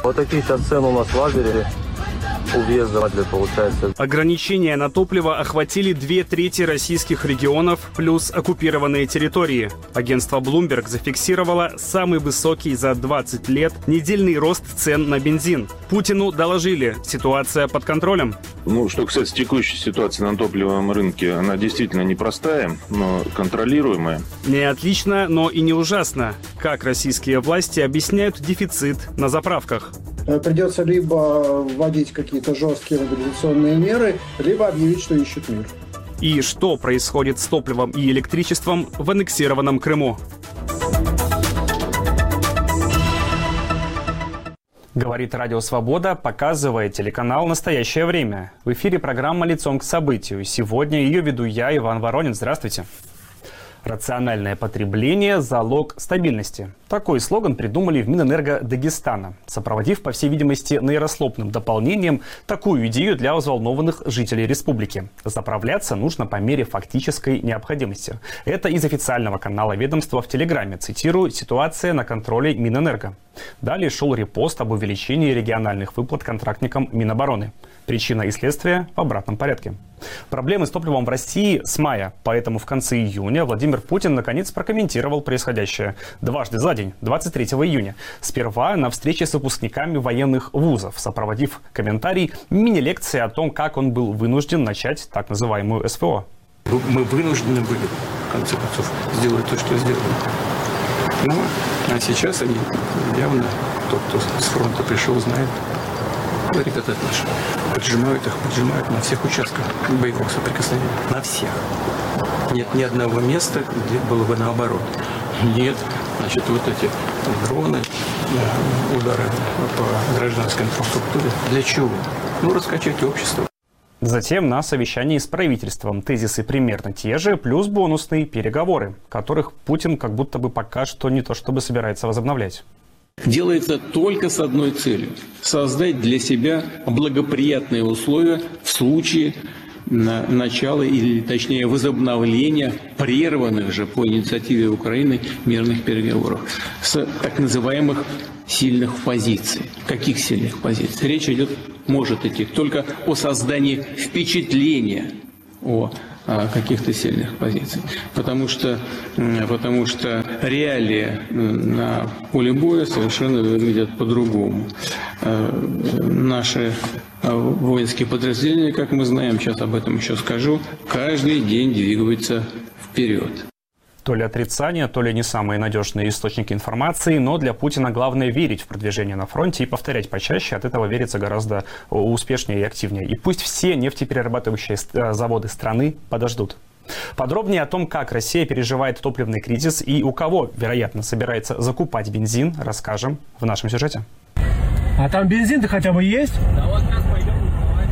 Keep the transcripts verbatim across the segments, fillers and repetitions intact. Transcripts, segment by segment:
Вот такие сейчас цены у нас в лагере. У въезда получается. Ограничения на топливо охватили две трети российских регионов плюс оккупированные территории. Агентство Bloomberg зафиксировало самый высокий за двадцать лет недельный рост цен на бензин. Путину доложили, ситуация под контролем. Ну, что касается текущей ситуации на топливном рынке, она действительно непростая, но контролируемая. Не отлично, но и не ужасно. Как российские власти объясняют дефицит на заправках? Придется либо вводить какие-то жесткие мобилизационные меры, либо объявить, что ищут мир. И что происходит с топливом и электричеством в аннексированном Крыму? Говорит Радио Свобода, показывает телеканал «Настоящее время». В эфире программа «Лицом к событию». Сегодня ее веду я, Иван Воронин. Здравствуйте. Рациональное потребление – залог стабильности. Такой слоган придумали в Минэнерго Дагестана, сопроводив, по всей видимости, нейрослопным дополнением такую идею для взволнованных жителей республики. Заправляться нужно по мере фактической необходимости. Это из официального канала ведомства в Телеграме. Цитирую: «Ситуация на контроле Минэнерго». Далее шел репост об увеличении региональных выплат контрактникам Минобороны. Причина и следствие в обратном порядке. Проблемы с топливом в России с мая, поэтому в конце июня Владимир Путин наконец прокомментировал происходящее. Дважды за день, двадцать третьего июня. Сперва на встрече с выпускниками военных вузов, сопроводив комментарий мини-лекции о том, как он был вынужден начать так называемую СВО. Мы вынуждены были, в конце концов, сделать то, что сделали. Ну, а сейчас они явно, тот, кто с фронта пришел, знает, ребята наши поджимают их, поджимают на всех участках боевого соприкосновения. На всех. Нет ни одного места, где было бы наоборот. Нет, значит, вот эти дроны, удары по гражданской инфраструктуре. Для чего? Ну, раскачать общество. Затем на совещании с правительством тезисы примерно те же, плюс бонусные переговоры, которых Путин как будто бы пока что не то чтобы собирается возобновлять. Делается только с одной целью – создать для себя благоприятные условия в случае начала или, точнее, возобновления прерванных же по инициативе Украины мирных переговоров с так называемых сильных позиций. Каких сильных позиций? Речь идет, может идти только о создании впечатления о каких-то сильных позиций. Потому что, потому что реалии на поле боя совершенно выглядят по-другому. Наши воинские подразделения, как мы знаем, сейчас об этом еще скажу, каждый день двигаются вперед. То ли отрицание, то ли не самые надежные источники информации, но для Путина главное верить в продвижение на фронте и повторять почаще. От этого верится гораздо успешнее и активнее. И пусть все нефтеперерабатывающие заводы страны подождут. Подробнее о том, как Россия переживает топливный кризис и у кого, вероятно, собирается закупать бензин, расскажем в нашем сюжете. А там бензин-то хотя бы есть? Да вот сейчас пойдем узнавать.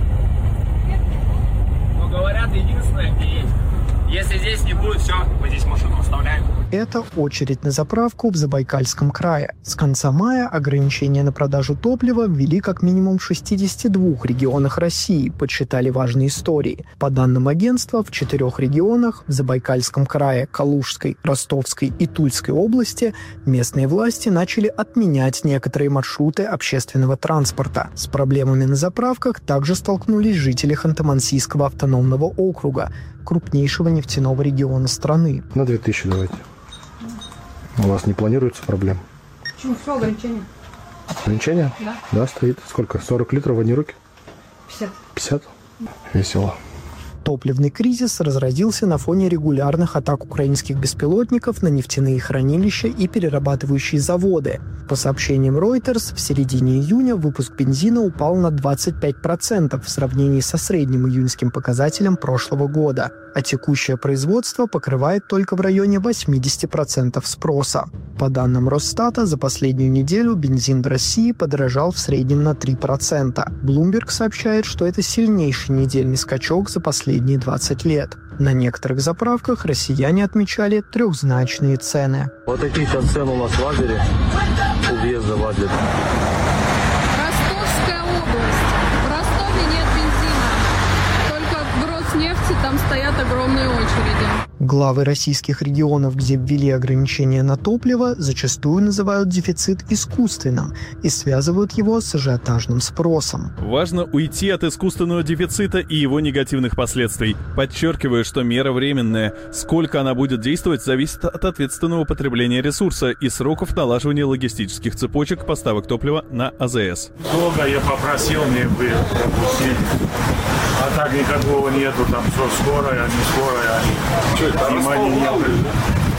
Но говорят, единственное, где есть. Если здесь не будет, все, мы здесь машину оставляем. Это очередь на заправку в Забайкальском крае. С конца мая ограничения на продажу топлива ввели как минимум в шестидесяти двух регионах России, подсчитали важные истории. По данным агентства, в четырех регионах – в Забайкальском крае, Калужской, Ростовской и Тульской области – местные власти начали отменять некоторые маршруты общественного транспорта. С проблемами на заправках также столкнулись жители Ханты-Мансийского автономного округа, крупнейшего нефтяного региона страны. На две тысячи давайте. У вас не планируется проблем? Почему? Все, ограничения. Ограничения? Да. Да, стоит. Сколько? сорок литров в одни руки? пятьдесят. пятьдесят? Весело. Топливный кризис разразился на фоне регулярных атак украинских беспилотников на нефтяные хранилища и перерабатывающие заводы. По сообщениям Reuters, в середине июня выпуск бензина упал на двадцать пять процентов в сравнении со средним июньским показателем прошлого года, а текущее производство покрывает только в районе восемьдесят процентов спроса. По данным Росстата, за последнюю неделю бензин в России подорожал в среднем на три процента. Bloomberg сообщает, что это сильнейший недельный скачок за последние двадцать лет. На некоторых заправках россияне отмечали трехзначные цены. Вот такие сейчас цены у нас в лагере, у въезда в лагерь. Ростовская область. В Ростове нет бензина. Только в Роснефти там стоят огромные очереди. Главы российских регионов, где ввели ограничения на топливо, зачастую называют дефицит искусственным и связывают его с ажиотажным спросом. Важно уйти от искусственного дефицита и его негативных последствий. Подчеркиваю, что мера временная. Сколько она будет действовать, зависит от ответственного потребления ресурса и сроков налаживания логистических цепочек поставок топлива на АЗС. Долго я попросил, мне бы пропустить. А так никакого нету, там все скорая, не скорая. Внимание не обращают.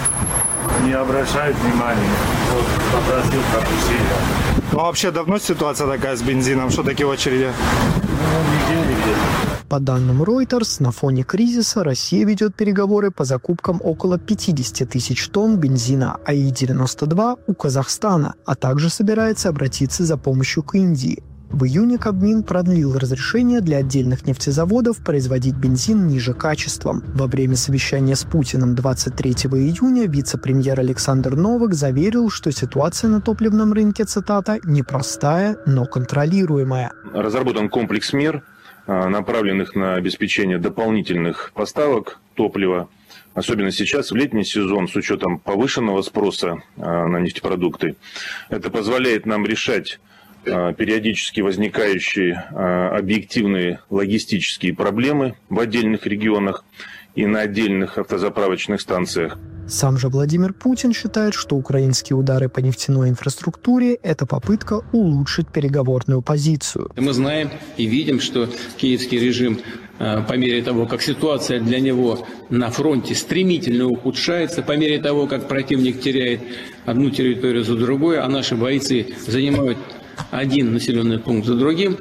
Не обращают внимания. Вот, попросил пропустить. Ну, вообще давно ситуация такая с бензином? Что такие очереди? Ну, недели где-то. По данным Reuters, на фоне кризиса Россия ведет переговоры по закупкам около пятьдесят тысяч тонн бензина А И девяносто два у Казахстана, а также собирается обратиться за помощью к Индии. В июне Кабмин продлил разрешение для отдельных нефтезаводов производить бензин ниже качеством. Во время совещания с Путиным двадцать третьего июня вице-премьер Александр Новак заверил, что ситуация на топливном рынке, цитата, «непростая, но контролируемая». Разработан комплекс мер, направленных на обеспечение дополнительных поставок топлива. Особенно сейчас, в летний сезон, с учетом повышенного спроса на нефтепродукты. Это позволяет нам решать периодически возникающие объективные логистические проблемы в отдельных регионах и на отдельных автозаправочных станциях. Сам же Владимир Путин считает, что украинские удары по нефтяной инфраструктуре – это попытка улучшить переговорную позицию. Мы знаем и видим, что киевский режим, по мере того, как ситуация для него на фронте стремительно ухудшается, по мере того, как противник теряет одну территорию за другой, а наши бойцы занимают один населенный пункт за другим,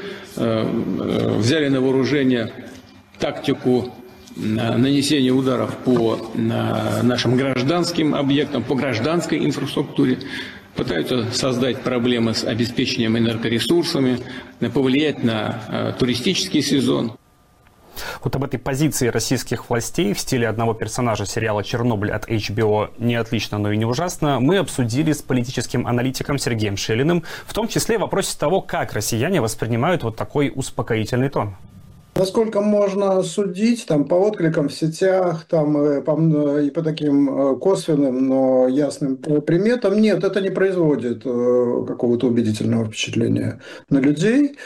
взяли на вооружение тактику нанесения ударов по нашим гражданским объектам, по гражданской инфраструктуре, пытаются создать проблемы с обеспечением энергоресурсами, повлиять на туристический сезон. Вот об этой позиции российских властей в стиле одного персонажа сериала «Чернобыль» от Эйч Би О «Не отлично, но и не ужасно» мы обсудили с политическим аналитиком Сергеем Шелиным, в том числе в вопросе того, как россияне воспринимают вот такой успокоительный тон. Насколько можно судить там, по откликам в сетях там, и, по, и по таким косвенным, но ясным приметам, нет, это не производит какого-то убедительного впечатления на людей.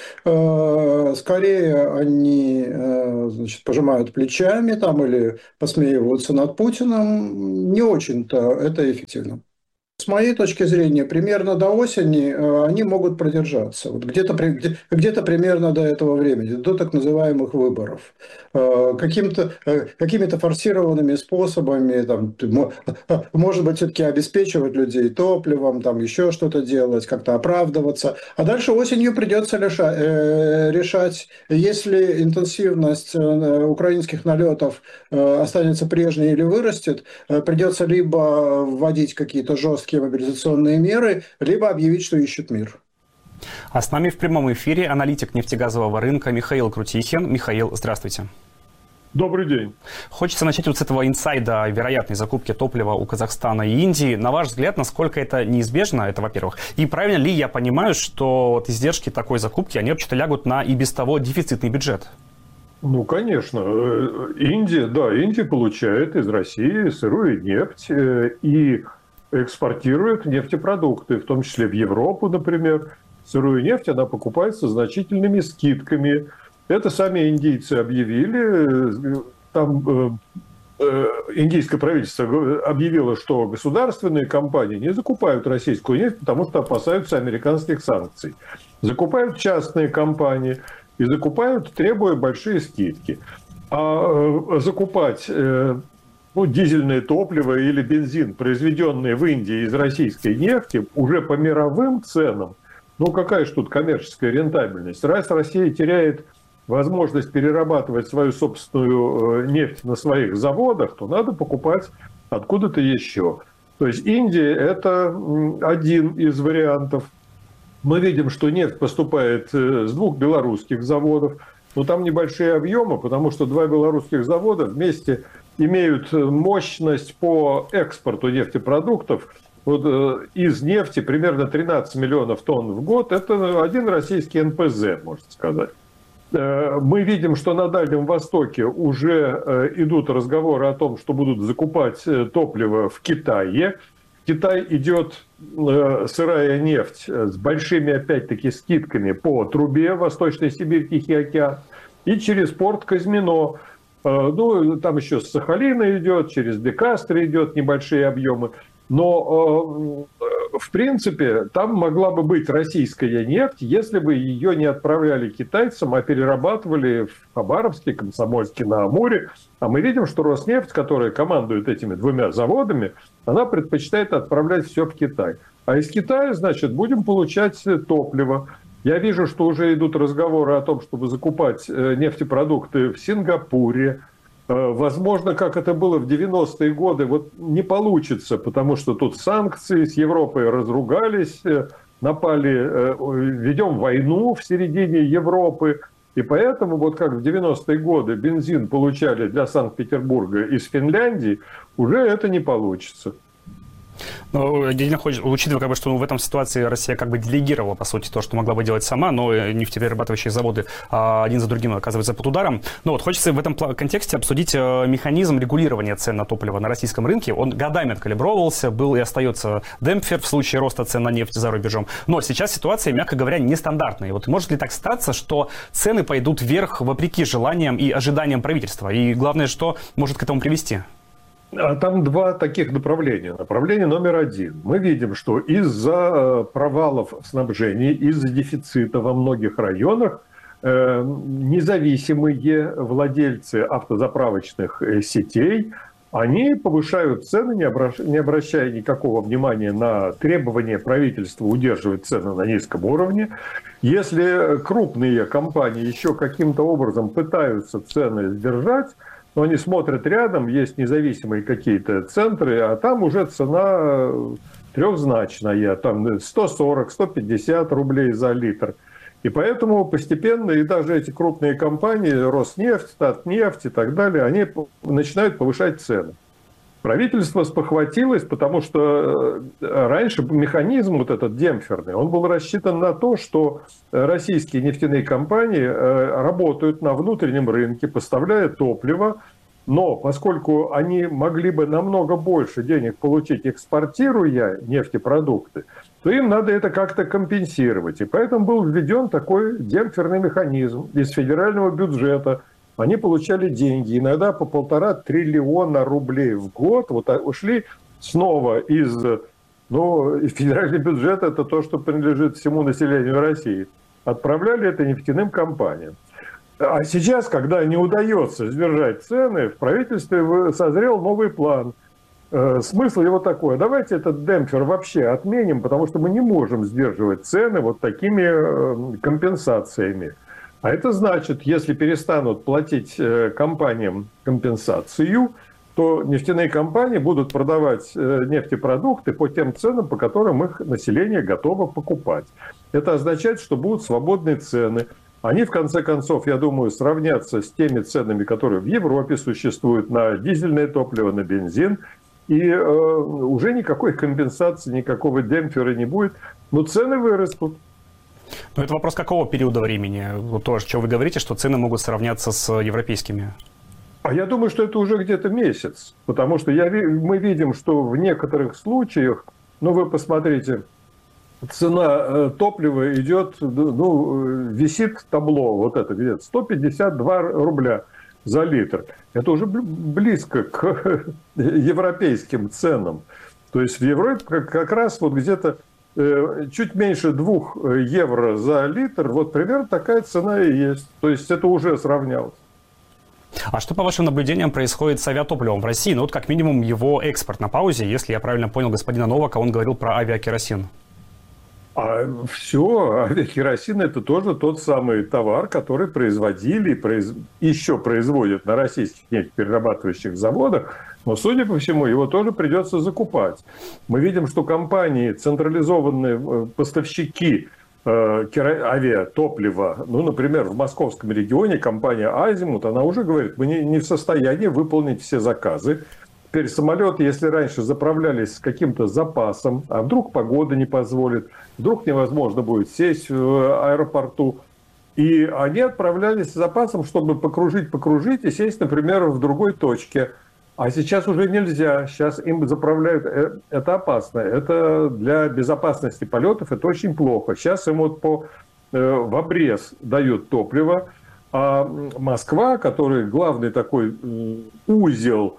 Скорее они значит, пожимают плечами там, или посмеиваются над Путиным. Не очень-то это эффективно. С моей точки зрения, примерно до осени они могут продержаться. Вот где-то, где, где-то примерно до этого времени, до так называемых выборов. Каким-то, какими-то форсированными способами, там, может быть, все-таки обеспечивать людей топливом, там, еще что-то делать, как-то оправдываться. А дальше осенью придется решать, если интенсивность украинских налетов останется прежней или вырастет, придется либо вводить какие-то жесткие мобилизационные меры, либо объявить, что ищут мир. А с нами в прямом эфире аналитик нефтегазового рынка Михаил Крутихин. Михаил, здравствуйте. Добрый день. Хочется начать вот с этого инсайда о вероятной закупке топлива у Казахстана и Индии. На ваш взгляд, насколько это неизбежно, это во-первых. И правильно ли я понимаю, что вот издержки такой закупки, они вообще-то лягут на и без того дефицитный бюджет? Ну, конечно. Индия, да, Индия получает из России сырую нефть и экспортирует нефтепродукты, в том числе в Европу, например. Сырую нефть она покупает со значительными скидками. Это сами индийцы объявили. Там э, э, индийское правительство объявило, что государственные компании не закупают российскую нефть, потому что опасаются американских санкций. Закупают частные компании и закупают, требуя большие скидки. А э, закупать... Э, Ну, дизельное топливо или бензин, произведенные в Индии из российской нефти, уже по мировым ценам, ну какая же тут коммерческая рентабельность? Раз Россия теряет возможность перерабатывать свою собственную нефть на своих заводах, то надо покупать откуда-то еще. То есть Индия – это один из вариантов. Мы видим, что нефть поступает с двух белорусских заводов, но там небольшие объемы, потому что два белорусских завода вместе имеют мощность по экспорту нефтепродуктов. Вот, э, из нефти примерно тринадцать миллионов тонн в год. Это один российский эн пэ зэ, можно сказать. Мы видим, что на Дальнем Востоке уже идут разговоры о том, что будут закупать топливо в Китае. В Китай идет сырая нефть с большими, опять-таки, скидками по трубе Восточной Сибирь, Тихий океан и через порт Козьмино. Ну, там еще с Сахалина идет, через Декастро идет небольшие объемы. Но, в принципе, там могла бы быть российская нефть, если бы ее не отправляли китайцам, а перерабатывали в Хабаровске, Комсомольске, на Амуре. А мы видим, что Роснефть, которая командует этими двумя заводами, она предпочитает отправлять все в Китай. А из Китая, значит, будем получать топливо. Я вижу, что уже идут разговоры о том, чтобы закупать нефтепродукты в Сингапуре. Возможно, как это было в девяностые годы, вот не получится, потому что тут санкции с Европой разругались, напали, ведем войну в середине Европы. И поэтому, вот как в девяностые годы бензин получали для Санкт-Петербурга из Финляндии, уже это не получится. Но, учитывая, как бы, что в этом ситуации Россия как бы делегировала, по сути, то, что могла бы делать сама, но нефтеперерабатывающие заводы один за другим оказываются под ударом. Но вот хочется в этом контексте обсудить механизм регулирования цен на топливо на российском рынке. Он годами откалибровывался, был и остается демпфер в случае роста цен на нефть за рубежом. Но сейчас ситуация, мягко говоря, нестандартная. Вот может ли так статься, что цены пойдут вверх вопреки желаниям и ожиданиям правительства? И главное, что может к этому привести? А там два таких направления. Направление номер один. Мы видим, что из-за провалов в снабжении, из-за дефицита во многих районах э, независимые владельцы автозаправочных сетей, они повышают цены, не обращая, не обращая никакого внимания на требования правительства удерживать цены на низком уровне. Если крупные компании еще каким-то образом пытаются цены сдержать, но они смотрят рядом, есть независимые какие-то центры, а там уже цена трехзначная, там сто сорок - сто пятьдесят рублей за литр. И поэтому постепенно и даже эти крупные компании, Роснефть, Татнефть и так далее, они начинают повышать цены. Правительство спохватилось, потому что раньше механизм вот этот демпферный, он был рассчитан на то, что российские нефтяные компании работают на внутреннем рынке, поставляя топливо, но поскольку они могли бы намного больше денег получить, экспортируя нефтепродукты, то им надо это как-то компенсировать. И поэтому был введен такой демпферный механизм из федерального бюджета. Они получали деньги, иногда по полтора триллиона рублей в год, вот ушли снова из, ну, федеральный бюджет, это то, что принадлежит всему населению России, отправляли это нефтяным компаниям. А сейчас, когда не удается сдержать цены, в правительстве созрел новый план. Смысл его такой: давайте этот демпфер вообще отменим, потому что мы не можем сдерживать цены вот такими компенсациями. А это значит, если перестанут платить компаниям компенсацию, то нефтяные компании будут продавать нефтепродукты по тем ценам, по которым их население готово покупать. Это означает, что будут свободные цены. Они, в конце концов, я думаю, сравнятся с теми ценами, которые в Европе существуют на дизельное топливо, на бензин. И э, уже никакой компенсации, никакого демпфера не будет, но цены вырастут. Но это вопрос какого периода времени? Вот то, что вы говорите, что цены могут сравняться с европейскими. А я думаю, что это уже где-то месяц. Потому что я, мы видим, что в некоторых случаях, ну вы посмотрите, цена топлива идет, ну, висит табло, вот это где-то сто пятьдесят два рубля за литр. Это уже близко к европейским ценам. То есть в Европе как раз вот где-то чуть меньше двух евро за литр, вот примерно такая цена и есть. То есть это уже сравнялось. А что, по вашим наблюдениям, происходит с авиатопливом в России? Ну вот как минимум его экспорт на паузе, если я правильно понял господина Новака, он говорил про авиакеросин. А все, авиакеросин – это тоже тот самый товар, который производили и произ... еще производят на российских нефтеперерабатывающих заводах, но, судя по всему, его тоже придется закупать. Мы видим, что компании, централизованные поставщики э, авиатоплива, ну, например, в московском регионе компания «Азимут», она уже говорит, мы не, не в состоянии выполнить все заказы. Теперь самолеты, если раньше заправлялись с каким-то запасом, а вдруг погода не позволит, вдруг невозможно будет сесть в аэропорту, И они отправлялись с запасом, чтобы покружить, покружить и сесть, например, в другой точке. А сейчас уже нельзя. Сейчас им заправляют. Это опасно. Это для безопасности полетов это очень плохо. Сейчас им вот по, в обрез дают топливо. А Москва, который главный такой узел,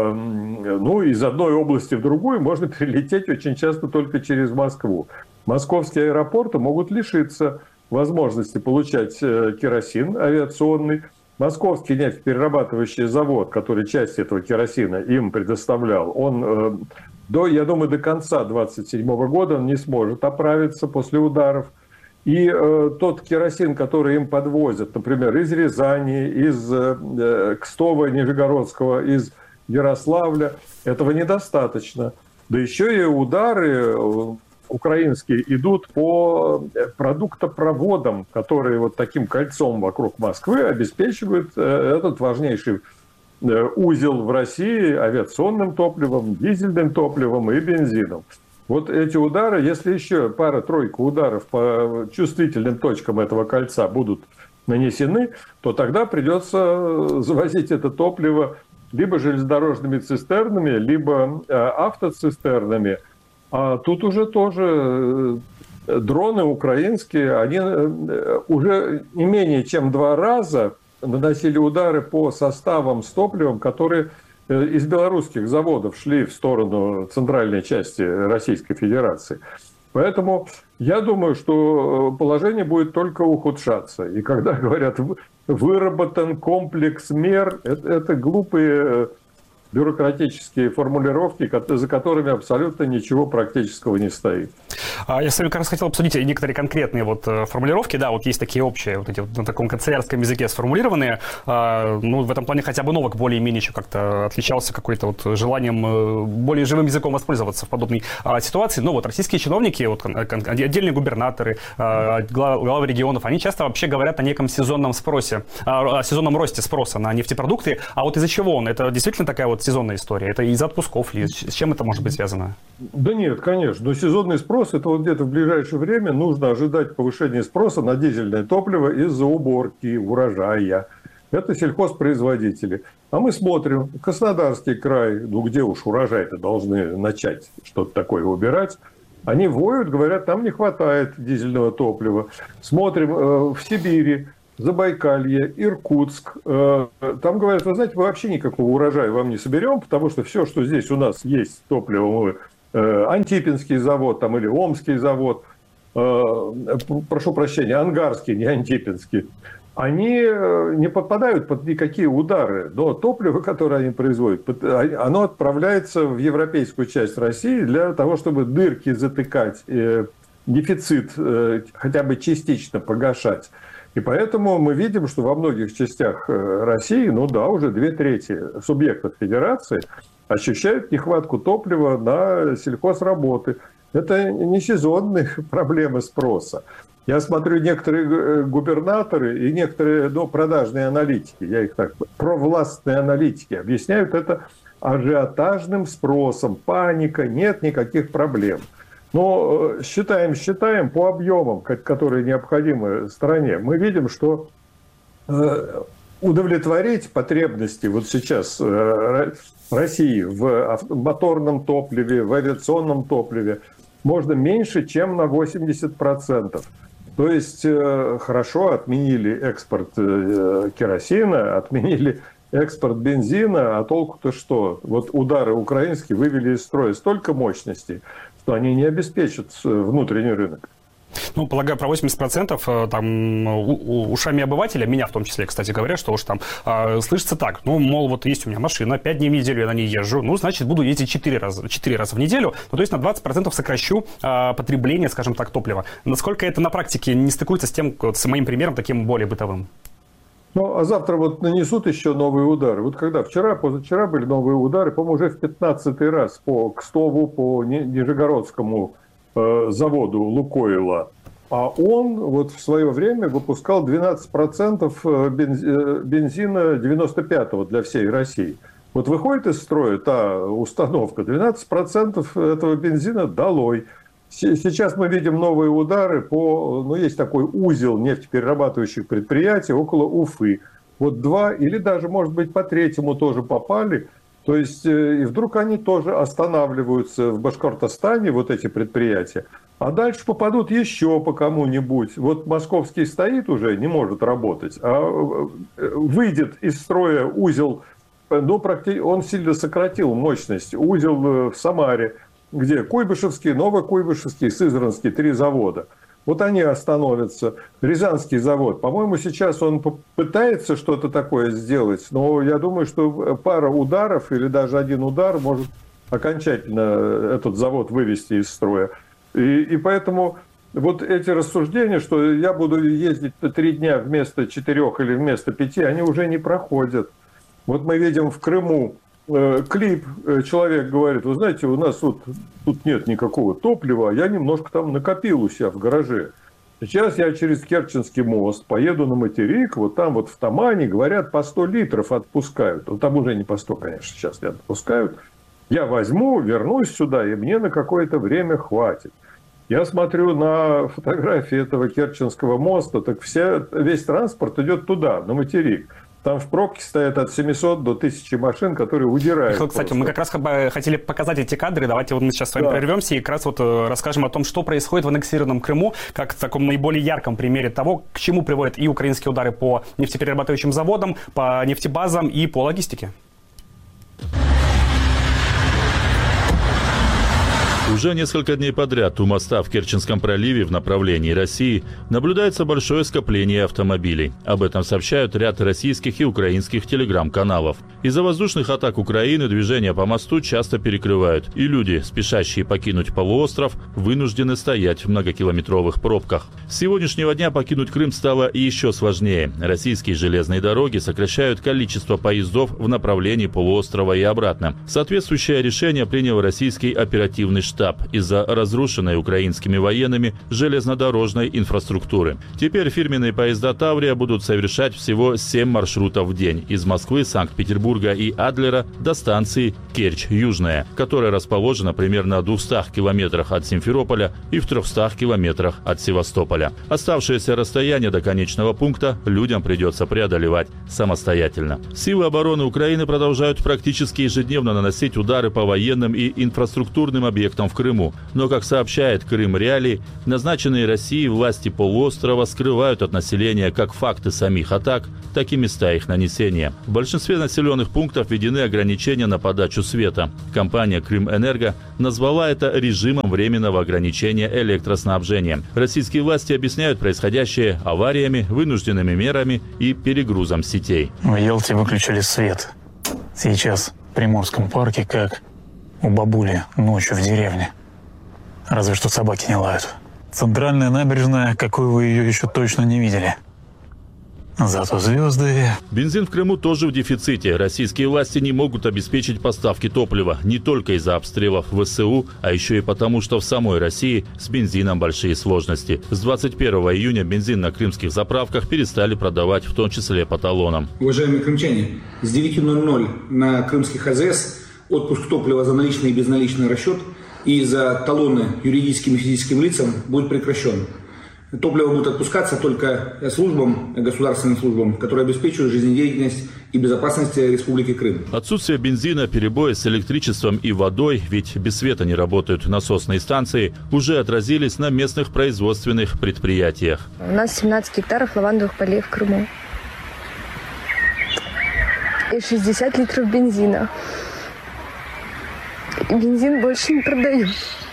ну, из одной области в другую, можно перелететь очень часто только через Москву. Московские аэропорты могут лишиться возможности получать керосин авиационный. Московский нефтеперерабатывающий завод, который часть этого керосина им предоставлял, он, до, я думаю, до конца двадцать седьмого года он не сможет оправиться после ударов. И э, тот керосин, который им подвозят, например, из Рязани, из э, Кстова, Нижегородского, из Ярославля, этого недостаточно. Да еще и удары украинские идут по продуктопроводам, которые вот таким кольцом вокруг Москвы обеспечивают этот важнейший узел в России авиационным топливом, дизельным топливом и бензином. Вот эти удары, если еще пара-тройка ударов по чувствительным точкам этого кольца будут нанесены, то тогда придется завозить это топливо либо железнодорожными цистернами, либо автоцистернами. А тут уже тоже дроны украинские, они уже не менее чем два раза наносили удары по составам с топливом, которые из белорусских заводов шли в сторону центральной части Российской Федерации. Поэтому я думаю, что положение будет только ухудшаться. И когда говорят, выработан комплекс мер, это, это глупые бюрократические формулировки, за которыми абсолютно ничего практического не стоит. Я с вами как раз хотел обсудить некоторые конкретные вот формулировки. Да, вот есть такие общие, вот эти вот на таком канцелярском языке сформулированные. Ну, в этом плане хотя бы Новак более-менее еще как-то отличался какой-то вот желанием более живым языком воспользоваться в подобной ситуации. Но вот российские чиновники, вот отдельные губернаторы, главы регионов, они часто вообще говорят о неком сезонном спросе, о сезонном росте спроса на нефтепродукты. А вот из-за чего он? Это действительно такая вот сезонная история? Это из-за отпусков ли? С чем это может быть связано? Да нет, конечно. Но сезонный спрос, это вот где-то в ближайшее время нужно ожидать повышения спроса на дизельное топливо из-за уборки, урожая. Это сельхозпроизводители. А мы смотрим, Краснодарский край, ну где уж урожай-то должны начать что-то такое убирать. Они воют, говорят, там не хватает дизельного топлива. Смотрим э, в Сибири, Забайкалье, Иркутск. Там говорят, вы знаете, мы вообще никакого урожая вам не соберем, потому что все, что здесь у нас есть топливо, Антипинский завод там, или Омский завод, прошу прощения, Ангарский, не Антипинский, они не попадают под никакие удары, но топливо, которое они производят, оно отправляется в европейскую часть России для того, чтобы дырки затыкать, дефицит хотя бы частично погашать. И поэтому мы видим, что во многих частях России, ну да, уже две трети субъектов федерации ощущают нехватку топлива на сельхозработы. Это не сезонные проблемы спроса. Я смотрю, некоторые губернаторы и некоторые ну, продажные аналитики, я их так, провластные аналитики, объясняют это ажиотажным спросом, паника, нет никаких проблем. Но считаем, считаем по объемам, которые необходимы стране. Мы видим, что удовлетворить потребности вот сейчас России в моторном топливе, в авиационном топливе можно меньше, чем на восемьдесят процентов. То есть хорошо отменили экспорт керосина, отменили экспорт бензина, а толку-то что? Вот удары украинские вывели из строя столько мощностей, что они не обеспечат внутренний рынок. Ну, полагаю, про восемьдесят процентов там ушами обывателя, меня в том числе, кстати говоря, что уж там э, слышится так, ну, мол, вот есть у меня машина, пять дней в неделю я на ней езжу, ну, значит, буду ездить четыре раза, четыре раза в неделю, ну, то есть на двадцать процентов сокращу э, потребление, скажем так, топлива. Насколько это на практике не стыкуется с тем, вот, с моим примером, таким более бытовым? Ну, а завтра вот нанесут еще новые удары. Вот когда вчера, позавчера были новые удары, по-моему, уже в пятнадцатый раз по Кстову, по Нижегородскому э, заводу Лукойла. А он вот в свое время выпускал двенадцать процентов бензина девяносто пятого для всей России. Вот выходит из строя та установка, двенадцать процентов этого бензина долой. Сейчас мы видим новые удары по... Ну, есть такой узел нефтеперерабатывающих предприятий около Уфы. Вот два или даже, может быть, по третьему тоже попали. То есть, и вдруг они тоже останавливаются в Башкортостане, вот эти предприятия. А дальше попадут еще по кому-нибудь. Вот московский стоит уже, не может работать. А выйдет из строя узел, ну, практически, он сильно сократил мощность. Узел в Самаре, где Куйбышевский, Новокуйбышевский, Сызранский, три завода. Вот они остановятся. Рязанский завод, по-моему, сейчас он пытается что-то такое сделать, но я думаю, что пара ударов или даже один удар может окончательно этот завод вывести из строя. И, и поэтому вот эти рассуждения, что я буду ездить три дня вместо четырех или вместо пяти, они уже не проходят. Вот мы видим в Крыму э, клип, э, человек говорит, вы знаете, у нас вот, тут нет никакого топлива, я немножко там накопил у себя в гараже. Сейчас я через Керченский мост поеду на материк, вот там вот в Тамане, говорят, по сто литров отпускают. Ну, там уже не по сто, конечно, сейчас не отпускают. Я возьму, вернусь сюда, и мне на какое-то время хватит. Я смотрю на фотографии этого Керченского моста, так вся, весь транспорт идет туда, на материк. Там в пробке стоят от семисот до тысячи машин, которые удирают. Михаил, кстати, мы как раз хотели показать эти кадры. Давайте вот мы сейчас с вами да. прервемся и как раз вот расскажем о том, что происходит в аннексированном Крыму, как в таком наиболее ярком примере того, к чему приводят и украинские удары по нефтеперерабатывающим заводам, по нефтебазам и по логистике. Уже несколько дней подряд у моста в Керченском проливе в направлении России наблюдается большое скопление автомобилей. Об этом сообщают ряд российских и украинских телеграм-каналов. Из-за воздушных атак Украины движение по мосту часто перекрывают, и люди, спешащие покинуть полуостров, вынуждены стоять в многокилометровых пробках. С сегодняшнего дня покинуть Крым стало еще сложнее. Российские железные дороги сокращают количество поездов в направлении полуострова и обратно. Соответствующее решение принял российский оперативный штаб из-за разрушенной украинскими военными железнодорожной инфраструктуры. Теперь фирменные поезда «Таврия» будут совершать всего семь маршрутов в день из Москвы, Санкт-Петербурга и Адлера до станции Керчь-Южная, которая расположена примерно в двухстах километрах от Симферополя и в трехстах километрах от Севастополя. Оставшееся расстояние до конечного пункта людям придется преодолевать самостоятельно. Силы обороны Украины продолжают практически ежедневно наносить удары по военным и инфраструктурным объектам в Крыму. Но, как сообщает Крым Реалии, назначенные Россией власти полуострова скрывают от населения как факты самих атак, так и места их нанесения. В большинстве населенных пунктов введены ограничения на подачу света. Компания «Крымэнерго» назвала это режимом временного ограничения электроснабжения. Российские власти объясняют происходящее авариями, вынужденными мерами и перегрузом сетей. В Ялте выключили свет. Сейчас в Приморском парке как у бабули ночью в деревне. Разве что собаки не лают. Центральная набережная, какой вы ее еще точно не видели. Зато звезды... Бензин в Крыму тоже в дефиците. Российские власти не могут обеспечить поставки топлива. Не только из-за обстрелов ВСУ, а еще и потому, что в самой России с бензином большие сложности. С двадцать первого июня бензин на крымских заправках перестали продавать, в том числе по талонам. Уважаемые крымчане, с девяти ноль-ноль на крымских АЗС отпуск топлива за наличный и безналичный расчет и за талоны юридическим и физическим лицам будет прекращен. Топливо будет отпускаться только службам, государственным службам, которые обеспечивают жизнедеятельность и безопасность Республики Крым. Отсутствие бензина, перебои с электричеством и водой, ведь без света не работают насосные станции, уже отразились на местных производственных предприятиях. У нас семнадцать гектаров лавандовых полей в Крыму. И шестьдесят литров бензина. И бензин больше не продают.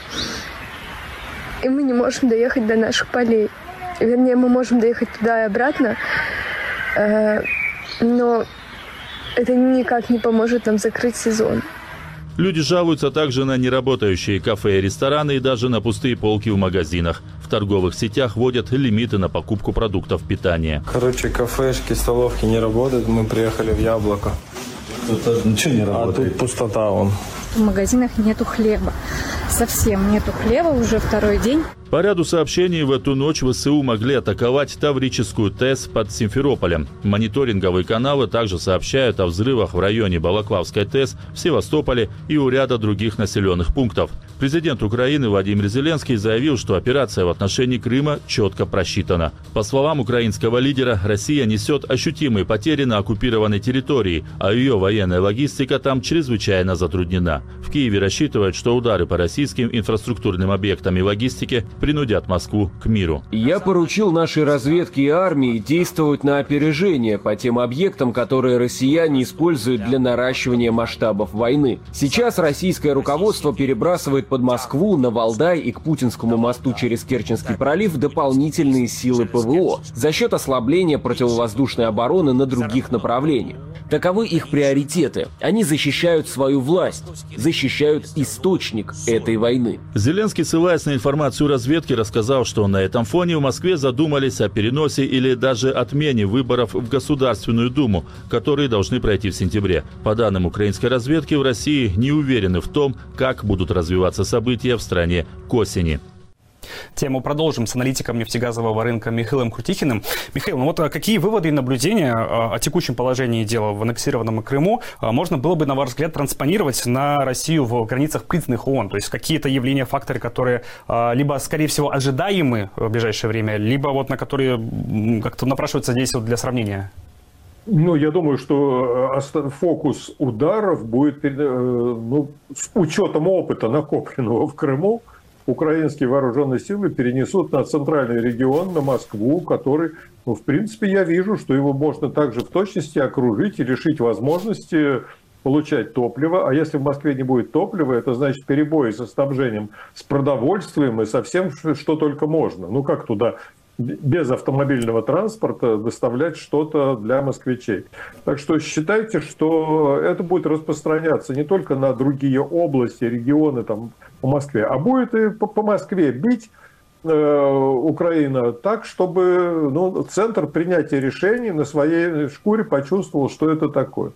И мы не можем доехать до наших полей. Вернее, мы можем доехать туда и обратно, э, но это никак не поможет нам закрыть сезон. Люди жалуются также на неработающие кафе и рестораны и даже на пустые полки в магазинах. В торговых сетях вводят лимиты на покупку продуктов питания. Короче, кафешки, столовки не работают. Мы приехали в Яблоко. Тут ничего не работает. А тут пустота вон. В магазинах нету хлеба. Совсем нету хлеба уже второй день. По ряду сообщений в эту ночь ВСУ могли атаковать Таврическую ТЭС под Симферополем. Мониторинговые каналы также сообщают о взрывах в районе Балаклавской ТЭС, в Севастополе и у ряда других населенных пунктов. Президент Украины Владимир Зеленский заявил, что операция в отношении Крыма четко просчитана. По словам украинского лидера, Россия несет ощутимые потери на оккупированной территории, а ее военная логистика там чрезвычайно затруднена. В Киеве рассчитывают, что удары по российским инфраструктурным объектам и логистике принудят Москву к миру. Я поручил нашей разведке и армии действовать на опережение по тем объектам, которые россияне используют для наращивания масштабов войны. Сейчас российское руководство перебрасывает под Москву, на Валдай и к Путинскому мосту через Керченский пролив дополнительные силы ПВО за счет ослабления противовоздушной обороны на других направлениях. Таковы их приоритеты. Они защищают свою власть, защищают источник этой войны. Зеленский, ссылаясь на информацию разведки, рассказал, что на этом фоне в Москве задумались о переносе или даже отмене выборов в Государственную Думу, которые должны пройти в сентябре. По данным украинской разведки, в России не уверены в том, как будут развиваться события в стране к осени. Тему продолжим с аналитиком нефтегазового рынка Михаилом Крутихиным. Михаил, ну вот какие выводы и наблюдения о текущем положении дела в аннексированном Крыму можно было бы, на ваш взгляд, транспонировать на Россию в границах признанных ООН? То есть какие-то явления, факторы, которые либо, скорее всего, ожидаемы в ближайшее время, либо вот на которые как-то напрашиваются здесь вот для сравнения? Ну, я думаю, что фокус ударов будет, ну, с учетом опыта, накопленного в Крыму, украинские вооруженные силы перенесут на центральный регион, на Москву, который, ну, в принципе, я вижу, что его можно также в точности окружить и лишить возможности получать топливо. А если в Москве не будет топлива, это значит перебои со снабжением, с продовольствием и со всем, что только можно. Ну, как туда без автомобильного транспорта доставлять что-то для москвичей. Так что считайте, что это будет распространяться не только на другие области, регионы там, по Москве, а будет и по, по Москве бить э, Украина так, чтобы, ну, центр принятия решений на своей шкуре почувствовал, что это такое.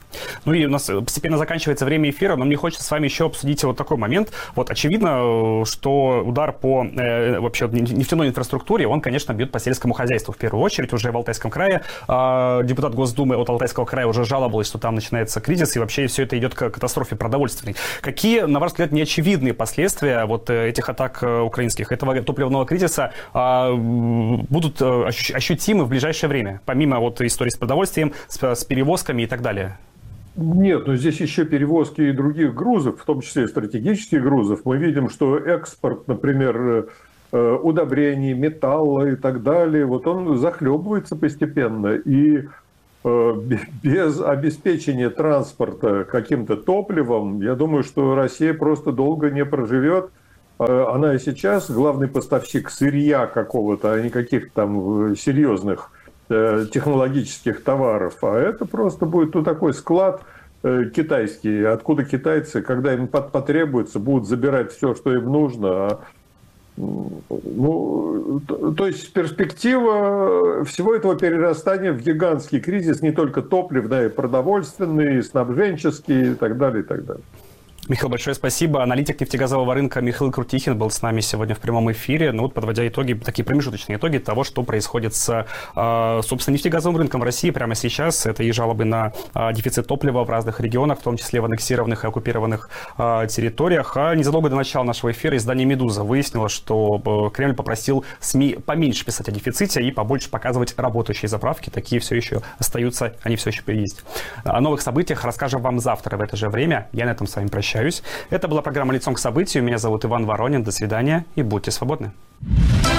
Ну и у нас постепенно заканчивается время эфира, но мне хочется с вами еще обсудить вот такой момент. Вот очевидно, что удар по э, вообще нефтяной инфраструктуре, он, конечно, бьет по сельскому хозяйству в первую очередь. Уже в Алтайском крае э, депутат Госдумы от Алтайского края уже жаловалась, что там начинается кризис, и вообще все это идет к катастрофе продовольственной. Какие, на ваш взгляд, неочевидные последствия вот этих атак украинских, этого топливного кризиса э, будут ощутимы в ближайшее время, помимо вот истории с продовольствием, с, с перевозками и так далее? Нет, но здесь еще перевозки и других грузов, в том числе и стратегических грузов. Мы видим, что экспорт, например, удобрений, металла и так далее, вот он захлебывается постепенно. И без обеспечения транспорта каким-то топливом, я думаю, что Россия просто долго не проживет. Она и сейчас главный поставщик сырья какого-то, а не каких-то там серьезных технологических товаров, а это просто будет, ну, такой склад э, китайский, откуда китайцы, когда им потребуется, будут забирать все, что им нужно. А, ну, то, то есть перспектива всего этого перерастания в гигантский кризис, не только топливный, и продовольственный, и снабженческий и так далее, и так далее. Михаил, большое спасибо. Аналитик нефтегазового рынка Михаил Крутихин был с нами сегодня в прямом эфире. Ну вот, подводя итоги, такие промежуточные итоги того, что происходит с, собственно, нефтегазовым рынком в России прямо сейчас. Это и жалобы на дефицит топлива в разных регионах, в том числе в аннексированных и оккупированных территориях. А незадолго до начала нашего эфира издание «Медуза» выяснило, что Кремль попросил СМИ поменьше писать о дефиците и побольше показывать работающие заправки. Такие все еще остаются, они все еще есть. О новых событиях расскажем вам завтра в это же время. Я на этом с вами прощаюсь. Это была программа «Лицом к событию». Меня зовут Иван Воронин. До свидания и будьте свободны.